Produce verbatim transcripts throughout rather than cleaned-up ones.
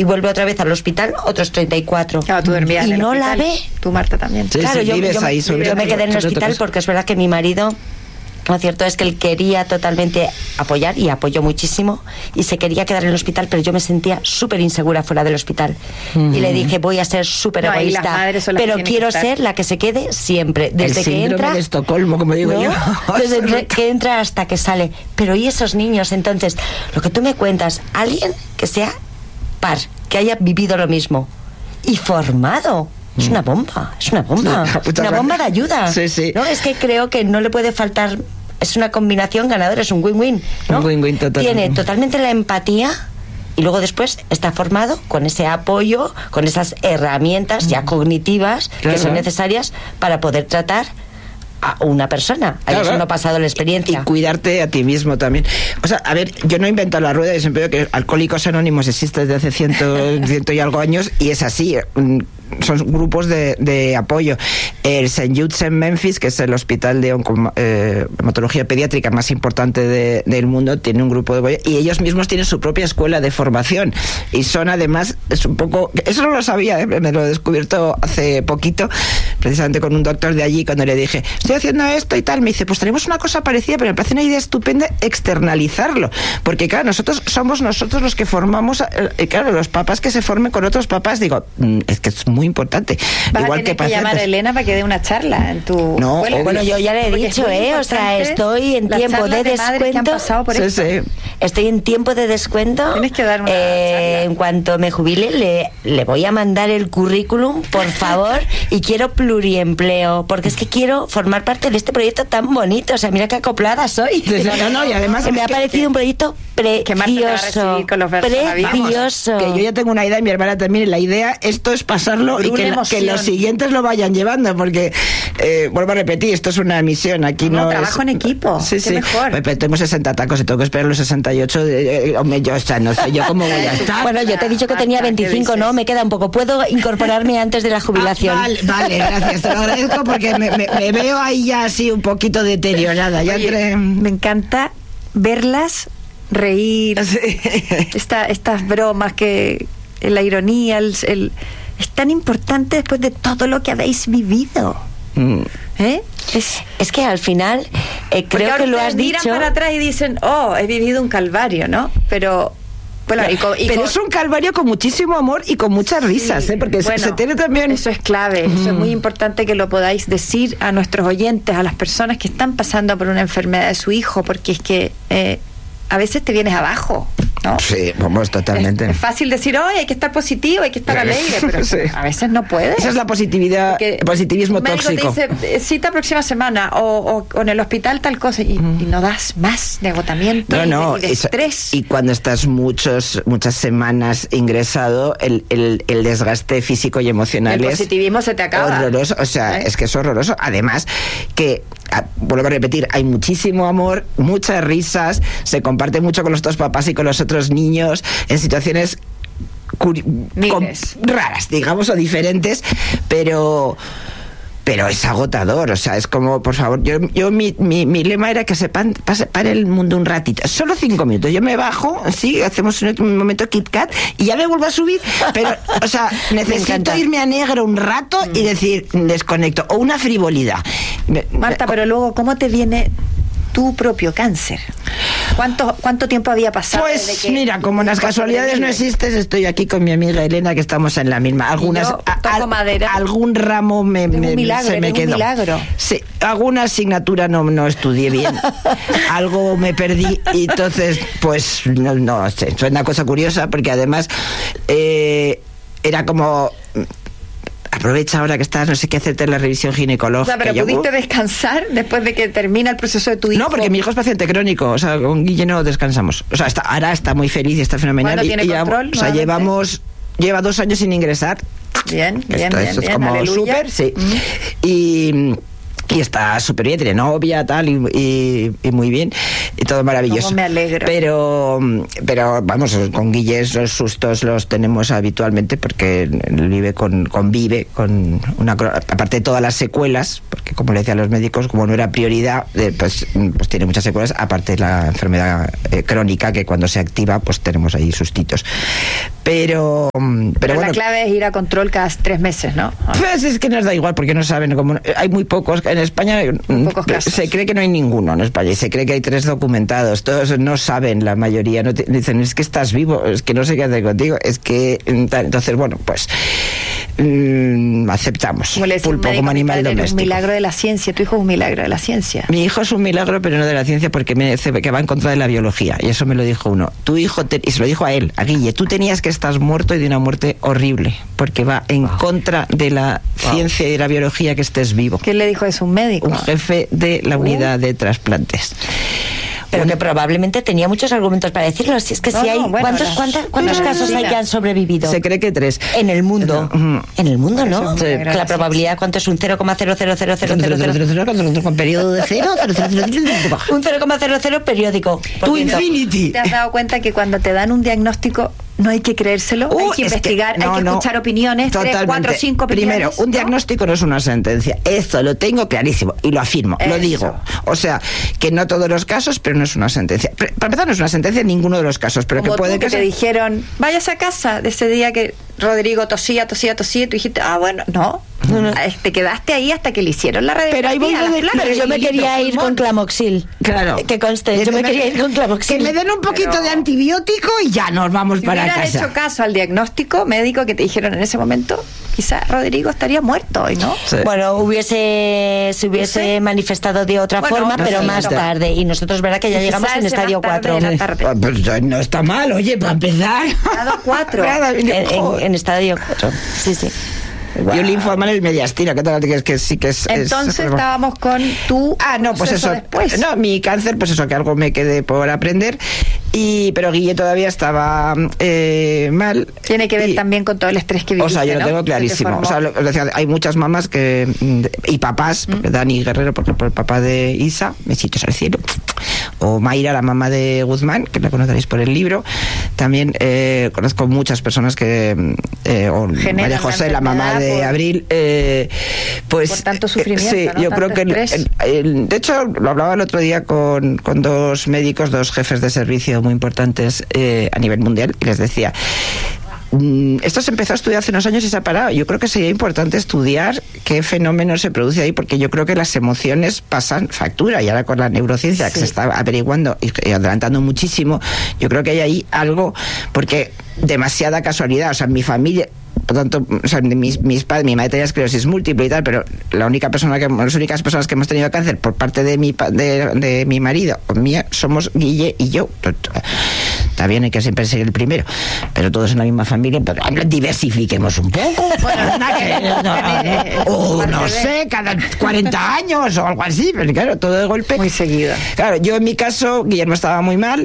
y vuelve otra vez al hospital otros treinta y cuatro. Claro, tú dormías y en el no hospital. la ve. Tú, Marta, también. Sí, Claro, sí, yo, vives yo, ahí sobre yo me quedé en el sobre hospital todo porque es verdad que mi marido, lo cierto es que él quería totalmente apoyar y apoyó muchísimo y se quería quedar en el hospital, pero yo me sentía súper insegura fuera del hospital. Uh-huh. Y le dije, voy a ser súper no, egoísta, pero quiero ser la que se quede siempre, desde el que entra de Estocolmo, como digo ¿no? yo. Desde que entra hasta que sale. Pero ¿y esos niños? Entonces, lo que tú me cuentas, alguien que sea par, que haya vivido lo mismo y formado. Es una bomba, es una bomba, sí, una bomba de ayuda. Sí, sí. ¿No? Es que creo que no le puede faltar, es una combinación ganadora, es un win-win, ¿no? Un win-win total. Tiene totalmente la empatía y luego después está formado con ese apoyo, con esas herramientas ya cognitivas claro. que son necesarias para poder tratar a una persona. A claro, eso no ha pasado la experiencia. Y cuidarte a ti mismo también. O sea, a ver, yo no he inventado la rueda, yo siempre digo que Alcohólicos Anónimos existe desde hace ciento, ciento y algo años y es así. Son grupos de, de apoyo. El Saint Jude's en Memphis, que es el hospital de onco, eh, hematología pediátrica más importante de, del mundo, tiene un grupo de apoyo y ellos mismos tienen su propia escuela de formación y son además, es un poco, eso no lo sabía, ¿eh? Me lo he descubierto hace poquito, precisamente con un doctor de allí, cuando le dije, estoy haciendo esto y tal, me dice, pues tenemos una cosa parecida, pero me parece una idea estupenda externalizarlo, porque claro, nosotros somos nosotros los que formamos, eh, claro, los papás que se formen con otros papás, digo, es que es muy importante. Vas Igual a tener que, que llamar a Elena para que dé una charla en tu no, escuela. Bueno, yo ya le he Porque dicho, eh, o sea, estoy en tiempo de, de descuento. Por sí, sí. Estoy en tiempo de descuento. Tienes que dar una eh, en cuanto me jubile, le, le voy a mandar el currículum, por favor, y quiero pluriempleo, porque es que quiero formar parte de este proyecto tan bonito. O sea, mira qué acoplada soy. Sí, no, no, y además me ha que, parecido que, un proyecto precioso. Con los precioso. Que yo ya tengo una idea y mi hermana también. La idea, esto es pasarlo y que, que los siguientes lo vayan llevando, porque eh, vuelvo a repetir, esto es una misión. Aquí no, no trabajo es, en equipo. Sí, qué sí. mejor. Pero tengo sesenta tacos y tengo que esperar los sesenta y ocho. Eh, hombre, yo, o sea, no sé yo cómo voy a estar. Bueno, yo te he dicho que tenía veinticinco, ¿no? Me queda un poco. ¿Puedo incorporarme antes de la jubilación? Ah, vale, vale, gracias. Te lo agradezco porque me, me, me veo ahí ya así un poquito deteriorada. Ya Oye, entre... Me encanta verlas reír, sí. Esta, estas bromas que la ironía, el, el, es tan importante después de todo lo que habéis vivido. Mm. ¿Eh? Es, es que al final eh, creo que lo has miran dicho. Miran para atrás y dicen, oh, he vivido un calvario, ¿no? Pero bueno, y con, y pero con... es un calvario con muchísimo amor y con muchas risas, sí, ¿eh? Porque bueno, se tiene también... Eso es clave, mm. eso es muy importante que lo podáis decir a nuestros oyentes, a las personas que están pasando por una enfermedad de su hijo, porque es que eh, a veces te vienes abajo, ¿no? Sí, vamos, totalmente. Es, es fácil decir, oye, hay que estar positivo, hay que estar alegre, pero sí. a veces no puedes. Esa es la positividad, el positivismo un médico tóxico. te dice, cita próxima semana, o, o, o en el hospital tal cosa, y, mm. y no das más de agotamiento no, y, no, de, y de eso, estrés. Y cuando estás muchos, muchas semanas ingresado, el, el, el desgaste físico y emocional el es... positivismo se te acaba. Horroroso, o sea, ¿eh? Es que es horroroso. Además, que... vuelvo a repetir, hay muchísimo amor, muchas risas, se comparte mucho con los dos papás y con los otros niños en situaciones curi- com- raras, digamos, o diferentes, pero pero es agotador, o sea, es como, por favor, yo, yo mi, mi, mi lema era que se pan, pase, pare el mundo un ratito, solo cinco minutos, yo me bajo, sí, hacemos un, un momento Kit Kat y ya me vuelvo a subir, pero, o sea, necesito irme a negro un rato mm. y decir, desconecto, o una frivolidad. Marta, pero luego, ¿cómo te viene tu propio cáncer? ¿Cuánto, cuánto tiempo había pasado? Pues que, mira, como las casualidades no existen, estoy aquí con mi amiga Elena, que estamos en la misma. Algunas, yo toco a, madera. Algún ramo me, me, un milagro, se me quedó. Un milagro. Sí, alguna asignatura no, no estudié bien. Algo me perdí y entonces, pues, no, no sé. Es una cosa curiosa porque además eh, era como... aprovecha ahora que estás, no sé qué, hacerte la revisión ginecológica. O sea, pero ¿pudiste descansar después de que termina el proceso de tu hijo? No, porque mi hijo es paciente crónico, o sea, con Guille no descansamos. O sea, está, ahora está muy feliz y está fenomenal. ¿Cuándo tiene y, control? Ya, o sea, llevamos, lleva dos años sin ingresar. Bien, bien, Esto, bien, eso bien, es como aleluya. súper, sí. Mm. Y... y está súper bien, tiene novia, tal, y, y, y muy bien, y todo maravilloso. Cómo me alegro. Pero, pero vamos, con Guille los sustos los tenemos habitualmente porque él vive con, convive con una, aparte de todas las secuelas, porque como le decían los médicos, como no era prioridad, eh, pues, pues tiene muchas secuelas, aparte de la enfermedad eh, crónica, que cuando se activa, pues tenemos ahí sustitos. Pero, pero, pero bueno, la clave es ir a control cada tres meses, ¿no? Pues es que nos da igual porque no saben, como hay muy pocos en España, muy pocos casos. Se cree que no hay ninguno en España y se cree que hay tres documentados, todos no saben, la mayoría no te, dicen es que estás vivo, es que no sé qué hacer contigo, es que entonces bueno, pues mmm, aceptamos pulpo como animal doméstico. Un milagro de la ciencia, tu hijo es un milagro de la ciencia. Mi hijo es un milagro, pero no de la ciencia, porque me dice que va en contra de la biología, y eso me lo dijo uno. Tu hijo, te, y se lo dijo a él, a Guille, tú tenías que estar muerto y de una muerte horrible, porque va en wow. contra de la wow. ciencia y de la biología que estés vivo. ¿Quién le dijo eso? ¿Un médico? Un jefe de la unidad uh. de trasplantes. Pero que probablemente tenía muchos argumentos para decirlo. Si es que no, si hay... No, bueno, ¿Cuántos, no. ¿cuántos, cuántos no, casos no, hay que han sobrevivido? Se cree que tres. En el mundo. No. En el mundo, ¿no? Sí. La probabilidad, ¿cuánto es? Un cero coma cero cero cero cero cero con periodo de cero. Un cero coma cero cero periódico. Tu infinity. ¿Te has dado cuenta que cuando te dan un diagnóstico no hay que creérselo? Uh, hay que investigar, que, no, hay que escuchar no, opiniones, totalmente. tres, cuatro, cinco opiniones. Primero, un ¿no? diagnóstico no es una sentencia. Esto lo tengo clarísimo y lo afirmo, Eso. lo digo. O sea, que no todos los casos, pero no es una sentencia. Para empezar, no es una sentencia en ninguno de los casos, pero Como que puede tú, que ser... te dijeron, vayas a casa de ese día que Rodrigo tosía, tosía, tosía, y tú dijiste, ah, bueno, no. No, no. Te quedaste ahí hasta que le hicieron la radiografía. Pero ahí voy de Pero yo me quería ir con Clamoxil. Claro. Que conste, yo me quería ir con Clamoxil. Que me den un poquito pero... de antibiótico y ya nos vamos si para casa. Si hubieras hecho caso al diagnóstico médico que te dijeron en ese momento, quizá Rodrigo estaría muerto hoy, ¿no? Sí. Bueno, hubiese se hubiese ¿Sí? manifestado de otra bueno, forma, no pero sé, más no. tarde. Y nosotros verá que ya llegamos en estadio cuatro. Pues no está mal, oye, para empezar. Estadio cuatro. en, en, en estadio cuatro. Sí, sí. Wow. Y un linfoma en el mediastino, que, que, que sí que es... Entonces es, estábamos con tu... Ah, no, pues eso. Después. No, mi cáncer, pues eso, que algo me quedé por aprender. Y, pero Guille todavía estaba eh, mal. Tiene que ver y, también con todo el estrés que viviste, O sea, yo lo ¿no? tengo clarísimo. O sea, lo, o sea, hay muchas mamás que y papás, porque ¿Mm? Dani Guerrero, porque por el papá de Isa, besitos al cielo. O Mayra, la mamá de Guzmán, que la conoceréis por el libro. También eh, conozco muchas personas que... Eh, o María José, la mamá de por, Abril. Eh, pues, por tanto sufrimiento, eh, sí, ¿no? yo Tanto creo que... El, el, el, de hecho, lo hablaba el otro día con, con dos médicos, dos jefes de servicio muy importantes eh, a nivel mundial, y les decía... Esto se empezó a estudiar hace unos años y se ha parado. Yo creo que sería importante estudiar qué fenómeno se produce ahí, porque yo creo que las emociones pasan factura, y ahora con la neurociencia sí. que se está averiguando y adelantando muchísimo, yo creo que hay ahí algo, porque demasiada casualidad, o sea, mi familia... Por tanto, o sea, mis, mis padres, mi madre tenía esclerosis múltiple y tal, pero la única persona que, las únicas personas que hemos tenido cáncer por parte de mi de, de mi marido o mía somos Guille y yo. También hay que siempre ser el primero, pero todos en la misma familia, pero diversifiquemos un poco. Bueno, no, no, o no sé, cada cuarenta años o algo así, pero claro, todo de golpe. Muy seguido. Claro, yo en mi caso, Guillermo estaba muy mal.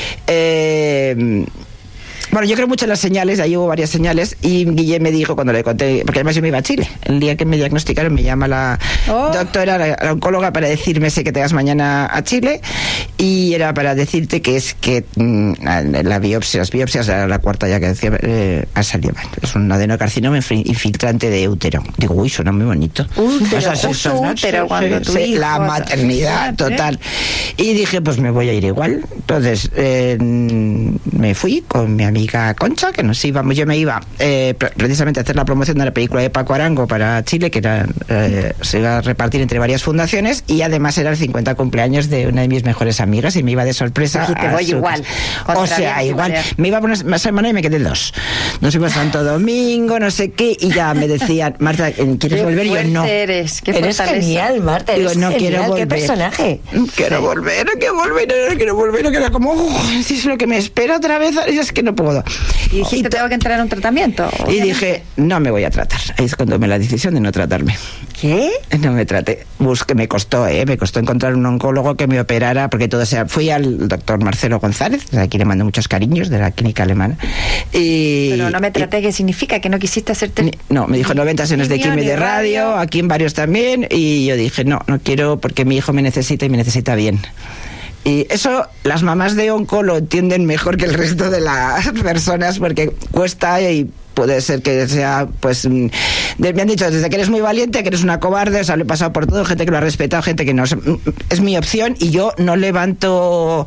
Eh. Bueno, yo creo mucho en las señales, ahí hubo varias señales, y Guillem me dijo cuando le conté, porque además yo me iba a Chile, el día que me diagnosticaron me llama la oh. doctora, la, la oncóloga, para decirme sé que te vas mañana a Chile, y era para decirte que es que mmm, la biopsia, las biopsias, la, la cuarta ya que decía, eh, ha salido mal, es un adenocarcinoma infiltrante de útero. Digo, uy, suena muy bonito. Útero, o sea, justo eso, útero, cuando tu hijo, la maternidad total. Y dije, pues me voy a ir igual. Entonces, eh, me fui con mi amiga Concha, que nos íbamos, yo me iba eh, precisamente a hacer la promoción de la película de Paco Arango para Chile, que era, eh, se iba a repartir entre varias fundaciones, y además era el cincuenta cumpleaños de una de mis mejores amigas, y me iba de sorpresa. Dijiste, voy su igual. O sea, igual. Me iba por una semana y me quedé dos. Nos fuimos a Santo Domingo, no sé qué, y ya me decían, Marta, ¿quieres qué volver? Y yo no. Eres, qué eres genial, Marta. Eres Digo, no genial, quiero volver. ¿Qué personaje? Quiero sí. volver, quiero volver, quiero volver, que era como, oh, si es lo que me espera otra vez, y es que no puedo. Y dijiste, tengo que entrar en un tratamiento. Y obviamente. Dije, no me voy a tratar. Ahí es cuando tomé la decisión de no tratarme. ¿Qué? No me traté. Busqué, me costó, ¿eh? Me costó encontrar un oncólogo que me operara, porque todo sea. Fui al doctor Marcelo González, de aquí le mando muchos cariños, de la clínica alemana. Y, Pero no me traté, y, ¿qué significa? ¿Que no quisiste hacerte...? Ni, no, me dijo noventa sesiones de quimio y de radio, radio, aquí en varios también, y yo dije, no, no quiero, porque mi hijo me necesita y me necesita bien. Y eso las mamás de onco lo entienden mejor que el resto de las personas, porque cuesta y puede ser que sea, pues de, me han dicho desde que eres muy valiente, que eres una cobarde, o sea, lo he pasado por todo, gente que lo ha respetado, gente que no. Es mi opción y yo no levanto,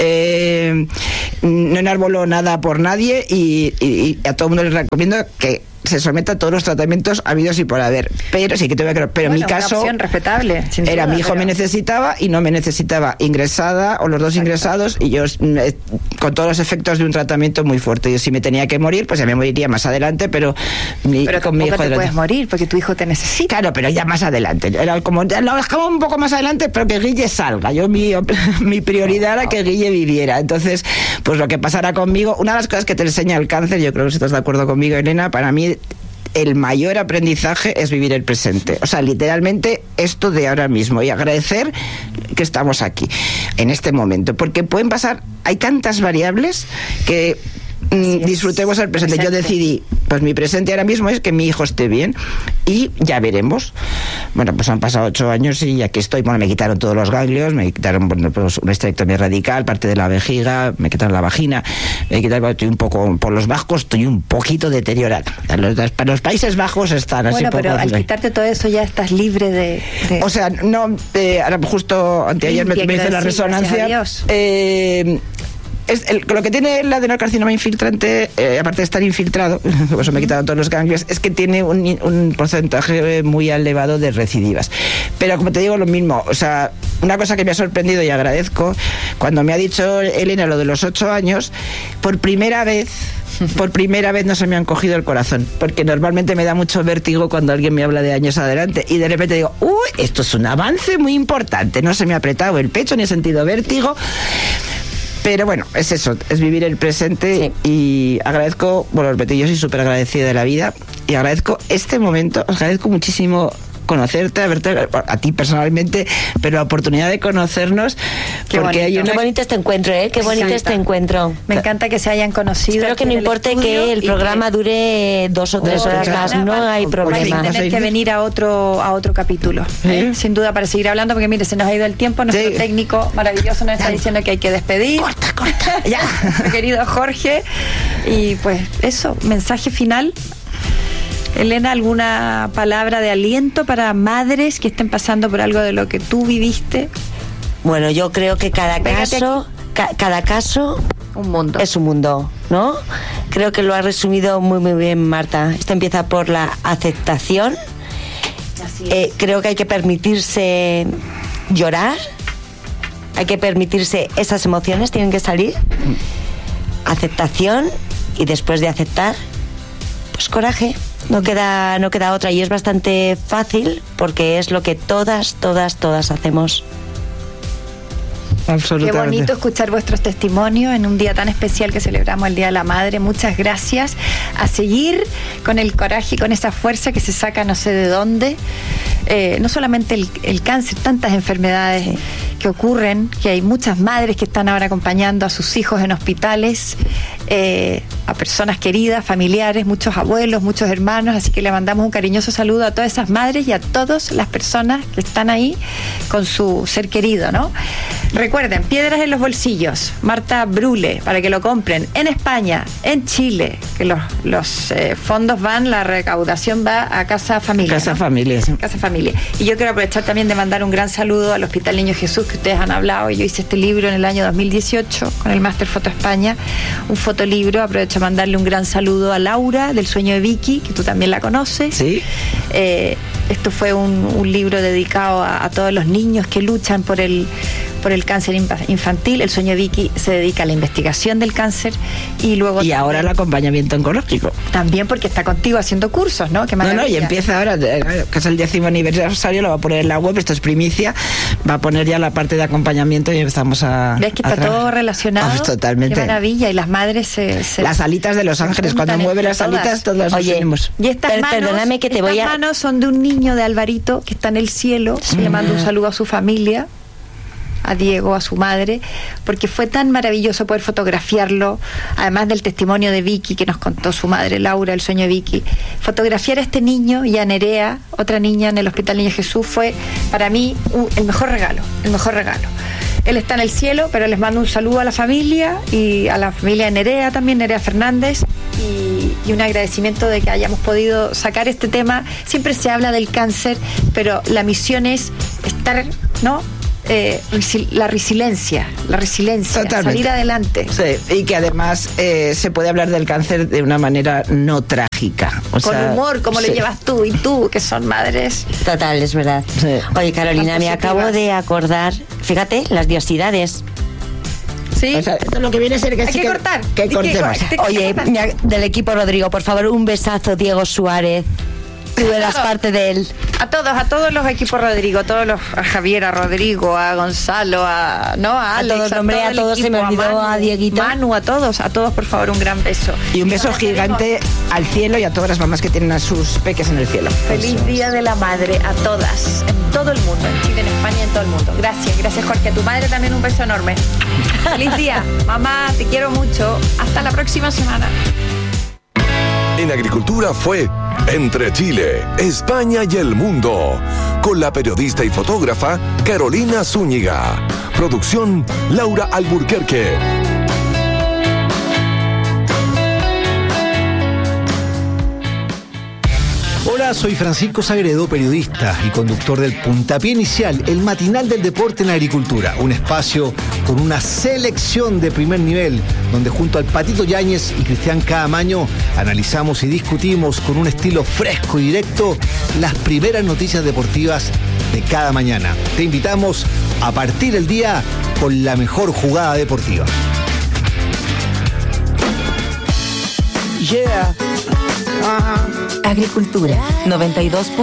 eh, no enarbolo nada por nadie y, y, y a todo el mundo les recomiendo que se someta a todos los tratamientos habidos y por haber. Pero sí que te voy a creer, pero bueno, en mi caso una opción respetable, sin era duda, mi hijo pero... me necesitaba y no me necesitaba ingresada o los dos Exacto. ingresados y yo eh, con todos los efectos de un tratamiento muy fuerte. Yo si me tenía que morir, pues ya me moriría más adelante, pero mi, pero con mi hijo te adelante. puedes morir porque tu hijo te necesita. Claro, pero ya más adelante. Era como lo dejaba un poco más adelante, pero que Guille salga. Yo mi, mi prioridad era que Guille viviera. Entonces, pues lo que pasara conmigo, una de las cosas que te enseña el cáncer, yo creo que si estás de acuerdo conmigo, Elena, para mí el mayor aprendizaje es vivir el presente. O sea, literalmente esto de ahora mismo y agradecer que estamos aquí, en este momento. Porque pueden pasar, hay tantas variables que mm, disfrutemos el presente. presente. Yo decidí, pues mi presente ahora mismo es que mi hijo esté bien y ya veremos. Bueno, pues han pasado ocho años y aquí estoy. Bueno, me quitaron todos los ganglios, me quitaron bueno, pues una histerectomía radical, parte de la vejiga, me quitaron la vagina, me quitaron, estoy un poco, por los bajos estoy un poquito deteriorado. Los, los Países Bajos están así. Bueno, pero poco, al quitarte todo eso ya estás libre de... de... O sea, no, eh, ahora justo anteayer me, me hice la resonancia. Eh, Es el, lo que tiene el adenocarcinoma infiltrante, eh, aparte de estar infiltrado, por eso me he quitado todos los ganglios, es que tiene un, un porcentaje muy elevado de recidivas. Pero como te digo, lo mismo, o sea, una cosa que me ha sorprendido y agradezco, cuando me ha dicho Elena lo de los ocho años, por primera vez, por primera vez no se me han cogido el corazón, porque normalmente me da mucho vértigo cuando alguien me habla de años adelante, y de repente digo, uy, esto es un avance muy importante, no se me ha apretado el pecho ni he sentido vértigo. Pero bueno, es eso, es vivir el presente sí. Y agradezco, bueno, repito, yo soy súper agradecida de la vida y agradezco este momento, os agradezco muchísimo conocerte, a verte, a ti personalmente, pero la oportunidad de conocernos. Qué porque bonito. hay una... Qué bonito este encuentro, ¿eh? Qué bonito este encuentro. Me encanta que se hayan conocido. Espero que no importe que el programa que... dure dos o tres oh, horas más, no va, hay problema. Tener que venir a otro a otro capítulo, ¿eh? ¿Sí? Sin duda, para seguir hablando, porque mire, se nos ha ido el tiempo, nuestro sí. técnico maravilloso nos está diciendo que hay que despedir. Corta, corta, ya. Querido Jorge, y pues eso, mensaje final. Elena, ¿alguna palabra de aliento para madres que estén pasando por algo de lo que tú viviste? Bueno, yo creo que cada Pégate caso, ca- cada caso un mundo. Es un mundo, ¿no? Creo que lo ha resumido muy muy bien Marta. Esto empieza por la aceptación. Así es. Eh, creo que hay que permitirse llorar, hay que permitirse esas emociones, tienen que salir. Aceptación y después de aceptar, pues coraje. No queda, no queda otra y es bastante fácil porque es lo que todas, todas, todas hacemos. Qué bonito escuchar vuestros testimonios en un día tan especial que celebramos el Día de la Madre. Muchas gracias. A seguir con el coraje y con esa fuerza que se saca no sé de dónde. Eh, no solamente el, el cáncer, tantas enfermedades que ocurren, que hay muchas madres que están ahora acompañando a sus hijos en hospitales, eh, a personas queridas, familiares, muchos abuelos, muchos hermanos, así que le mandamos un cariñoso saludo a todas esas madres y a todas las personas que están ahí con su ser querido, ¿no? Recuerden, Piedras en los Bolsillos, Marta Brule, para que lo compren en España, en Chile, que los, los eh, fondos van, la recaudación va a Casa Familia. Casa ¿no? Familia, sí. Casa Familia. Y yo quiero aprovechar también de mandar un gran saludo al Hospital Niño Jesús, que ustedes han hablado. Yo hice este libro en el año dos mil dieciocho con el Máster Foto España, un fotolibro. Aprovecho a mandarle un gran saludo a Laura, del Sueño de Vicky, que tú también la conoces. Sí. Eh, esto fue un, un libro dedicado a, a todos los niños que luchan por el por el cáncer infantil. El Sueño de Vicky se dedica a la investigación del cáncer y luego y ahora el acompañamiento oncológico también, porque está contigo haciendo cursos, ¿no? Qué maravilla. No, no, y empieza ahora, que es el décimo aniversario, lo va a poner en la web, esto es primicia, va a poner ya la parte de acompañamiento y empezamos a... ¿Ves que está todo relacionado? Oh, totalmente. Qué maravilla, y las madres se... se las alitas de los ángeles, cuando mueve las todas. alitas todas las tenemos. Y estas per, manos, perdóname que te estas voy a... manos son de un niño de Alvarito que está en el cielo, sí. Le mando un saludo a su familia, a Diego, a su madre, porque fue tan maravilloso poder fotografiarlo, además del testimonio de Vicky que nos contó su madre Laura, el sueño de Vicky. Fotografiar a este niño y a Nerea, otra niña en el Hospital Niño Jesús, fue para mí un, el mejor regalo, el mejor regalo. Él está en el cielo, pero les mando un saludo a la familia y a la familia de Nerea también, Nerea Fernández, y y, y un agradecimiento de que hayamos podido sacar este tema. Siempre se habla del cáncer, pero la misión es estar, ¿no? Eh, la resiliencia, la resiliencia, Totalmente. Salir adelante. Sí, y que además eh, se puede hablar del cáncer de una manera no trágica. O Con sea, humor, como sí. le llevas tú y tú, que son madres. Total, es verdad. Sí. Oye, Carolina, Más me acabo positivas. de acordar, fíjate, las diosidades. Sí. O sea, esto lo que viene a ser que Hay sí que cortar. Que Hay que cortemos. cortar. Oye, mira, del equipo Rodrigo, por favor, un besazo, Diego Suárez. Tú eras Claro. parte de él. A todos, a todos los equipos Rodrigo, todos los, a Javier, a Rodrigo, a Gonzalo, a, ¿no? a Alex, todos, nombré todo a el todos, se me equipo, olvidó a Dieguito. Manu, a todos, a todos, por favor, un gran beso. Y un beso Ahora tenemos gigante al cielo y a todas las mamás que tienen a sus peques en el cielo. Feliz Eso. Día de la Madre a todas, en todo el mundo, en Chile, en España, en todo el mundo. Gracias, gracias Jorge. A tu madre también un beso enorme. Feliz día, mamá, te quiero mucho. Hasta la próxima semana. En Agricultura fue Entre Chile, España y el Mundo, con la periodista y fotógrafa Carolina Zúñiga. Producción Laura Alburquerque. Hola, soy Francisco Sagredo, periodista y conductor del Puntapié Inicial, el matinal del deporte en agricultura. Un espacio con una selección de primer nivel, donde junto al Patito Yáñez y Cristian Caamaño analizamos y discutimos con un estilo fresco y directo las primeras noticias deportivas de cada mañana. Te invitamos a partir el día con la mejor jugada deportiva. Yeah. Agricultura noventa y dos.